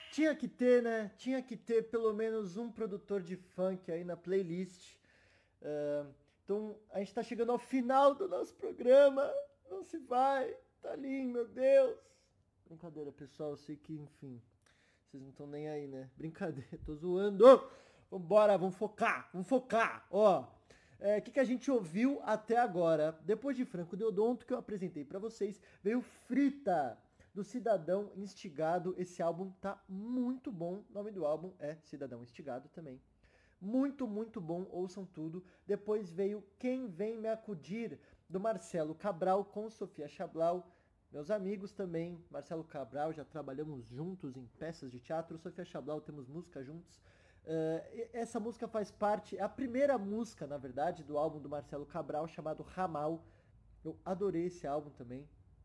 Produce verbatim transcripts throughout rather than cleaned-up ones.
Tinha que ter, né? Tinha que ter pelo menos um produtor de funk aí na playlist. Uh, então, a gente tá chegando ao final do nosso programa. Não se vai. Tá lindo, meu Deus. Brincadeira, pessoal. Eu sei que, enfim, vocês não estão nem aí, né? Brincadeira, tô zoando. Vambora, vamos focar, vamos focar. Ó, o é, que, que a gente ouviu até agora? Depois de Franco Deodonto, que eu apresentei pra vocês, veio Frita, do Cidadão Instigado. Esse álbum tá muito bom. O nome do álbum é Cidadão Instigado também. Muito, muito bom, ouçam tudo. Depois veio Quem Vem Me Acudir, do Marcelo Cabral com Sofia Chablau. Meus amigos também, Marcelo Cabral, já trabalhamos juntos em peças de teatro. Sofia Chablau, temos música juntos. Uh, essa música faz parte, é a primeira música, na verdade, do álbum do Marcelo Cabral, chamado Ramal. Eu adorei esse álbum também.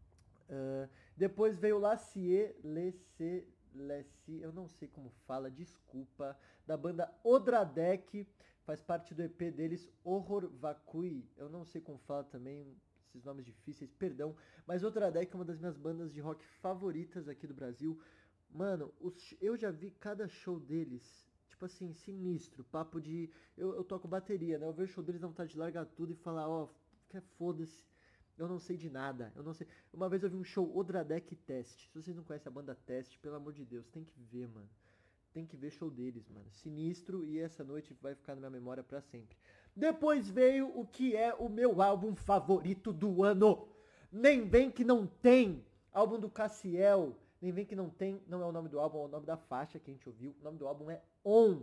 Uh, depois veio Lacier, Lacier, Lacier, eu não sei como fala, desculpa, da banda Odradek, faz parte do E P deles, Horror Vacui, eu não sei como fala também, esses nomes difíceis, perdão, mas Odradek é uma das minhas bandas de rock favoritas aqui do Brasil. Mano, os, eu já vi cada show deles, tipo assim, sinistro, papo de, eu, eu toco bateria, né, eu vejo o show deles, dá vontade de largar tudo e falar, ó, que foda-se. Eu não sei de nada, eu não sei. Uma vez eu vi um show Odradek Test. Se vocês não conhecem a banda Test, pelo amor de Deus, tem que ver, mano. Tem que ver show deles, mano. Sinistro, e essa noite vai ficar na minha memória pra sempre. Depois veio o que é o meu álbum favorito do ano. Nem Vem Que Não Tem. Álbum do Cassiel. Nem Vem Que Não Tem, não é o nome do álbum, é o nome da faixa que a gente ouviu. O nome do álbum é On.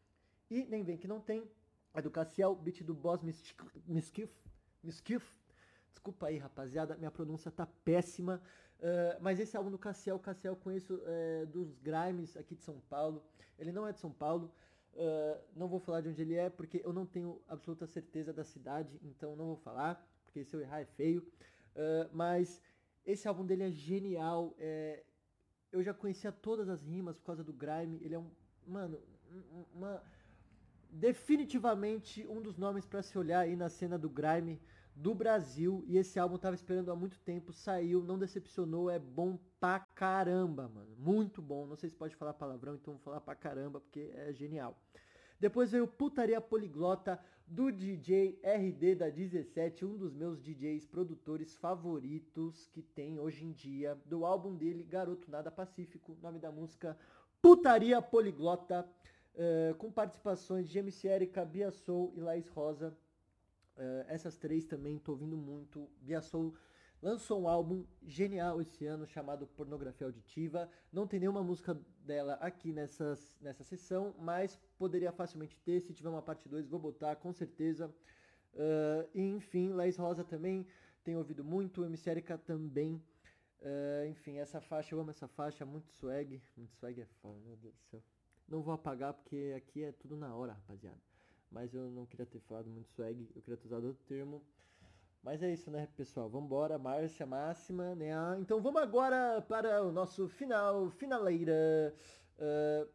E Nem Vem Que Não Tem é do Cassiel, beat do Boss Miskiff. Miskiff. Desculpa aí, rapaziada, minha pronúncia tá péssima. Uh, mas esse álbum do Cassiel, Cassiel eu conheço uh, dos Grimes aqui de São Paulo. Ele não é de São Paulo. Uh, não vou falar de onde ele é, porque eu não tenho absoluta certeza da cidade. Então não vou falar, porque se eu errar é feio. Uh, mas esse álbum dele é genial. É, eu já conhecia todas as rimas por causa do Grime. Ele é um... Mano, uma... definitivamente um dos nomes pra se olhar aí na cena do Grime do Brasil, e esse álbum eu tava esperando há muito tempo, saiu, não decepcionou, é bom pra caramba, mano, muito bom, não sei se pode falar palavrão, então vou falar pra caramba, porque é genial. Depois veio Putaria Poliglota, do D J R D da dezessete, um dos meus D Js produtores favoritos que tem hoje em dia, do álbum dele, Garoto Nada Pacífico, nome da música Putaria Poliglota, uh, com participações de M C Erika, Bia Soul e Laís Rosa. Uh, essas três também tô ouvindo muito. Bia Soul lançou um álbum genial esse ano chamado Pornografia Auditiva. Não tem nenhuma música dela aqui nessa, nessa sessão, mas poderia facilmente ter. Se tiver uma parte dois, vou botar com certeza. Uh, e enfim, Laís Rosa também tem ouvido muito. M C Erika também. Uh, enfim, essa faixa, eu amo essa faixa. Muito swag. Muito swag é foda, meu Deus do céu. Não vou apagar porque aqui é tudo na hora, rapaziada. Mas eu não queria ter falado muito swag, eu queria ter usado outro termo. Mas é isso, né, pessoal? Vambora, Márcia Máxima, né? Então vamos agora para o nosso final, finaleira. Uh,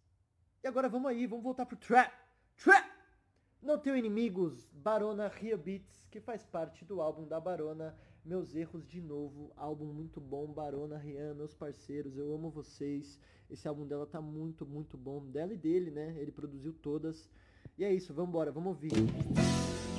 e agora vamos aí, vamos voltar pro trap. Trap! Não Tenho Inimigos, Barona Ria Beats, que faz parte do álbum da Barona. Meus Erros de Novo, álbum muito bom. Barona, Rian, meus parceiros, eu amo vocês. Esse álbum dela tá muito, muito bom. Dela e dele, né? Ele produziu todas. E é isso, vambora, vamos ouvir.